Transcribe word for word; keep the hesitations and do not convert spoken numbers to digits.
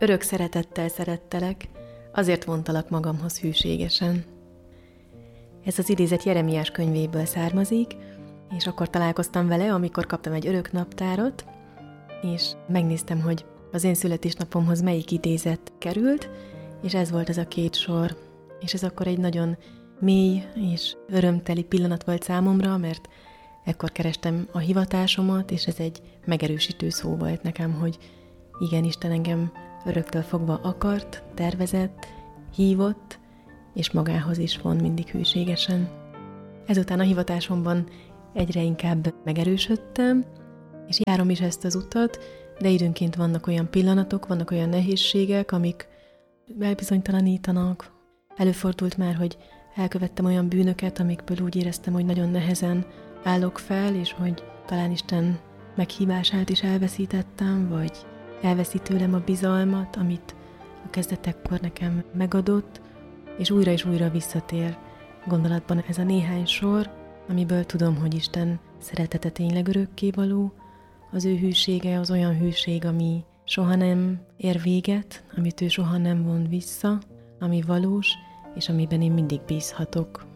Örök szeretettel szerettelek, azért vontalak magamhoz hűségesen. Ez az idézet Jeremiás könyvéből származik, és akkor találkoztam vele, amikor kaptam egy örök naptárat, és megnéztem, hogy az én születésnapomhoz melyik idézet került, és ez volt az a két sor. És ez akkor egy nagyon mély és örömteli pillanat volt számomra, mert ekkor kerestem a hivatásomat, és ez egy megerősítő szó volt nekem, hogy igen, Isten engem öröktől fogva akart, tervezett, hívott, és magához is von mindig hűségesen. Ezután a hivatásomban egyre inkább megerősödtem, és járom is ezt az utat, de időnként vannak olyan pillanatok, vannak olyan nehézségek, amik elbizonytalanítanak. Előfordult már, hogy elkövettem olyan bűnöket, amikből úgy éreztem, hogy nagyon nehezen állok fel, és hogy talán Isten meghívását is elveszítettem, vagy elveszi tőlem a bizalmat, amit a kezdetekkor nekem megadott, és újra és újra visszatér gondolatban ez a néhány sor, amiből tudom, hogy Isten szeretete tényleg örökkévaló, az ő hűsége az olyan hűség, ami soha nem ér véget, amit ő soha nem von vissza, ami valós, és amiben én mindig bízhatok.